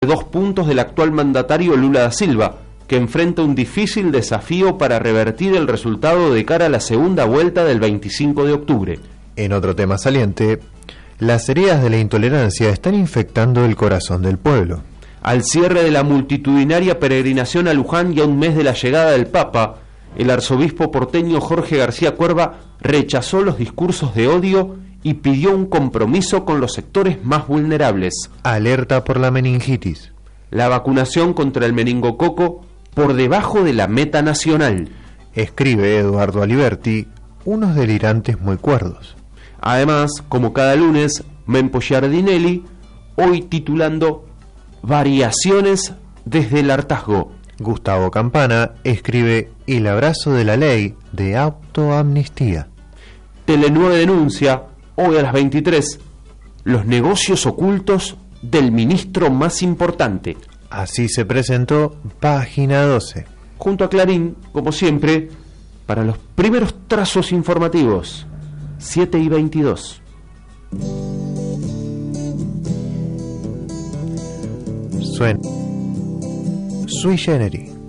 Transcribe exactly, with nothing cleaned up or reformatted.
dos puntos del actual mandatario Lula da Silva, que enfrenta un difícil desafío para revertir el resultado de cara a la segunda vuelta del veinticinco de octubre. En otro tema saliente, las heridas de la intolerancia están infectando el corazón del pueblo. Al cierre de la multitudinaria peregrinación a Luján y a un mes de la llegada del Papa, el arzobispo porteño Jorge García Cuerva rechazó los discursos de odio y pidió un compromiso con los sectores más vulnerables. Alerta por la meningitis. La vacunación contra el meningococo por debajo de la meta nacional. Escribe Eduardo Aliberti, unos delirantes muy cuerdos. Además, como cada lunes, Mempo Giardinelli, hoy titulando Variaciones desde el hartazgo. Gustavo Campana escribe El abrazo de la ley de autoamnistía. Tele nueve denuncia, hoy a las veintitrés, los negocios ocultos del ministro más importante. Así se presentó Página doce. Junto a Clarín, como siempre, para los primeros trazos informativos, siete y veintidós. Suena Sui Generis.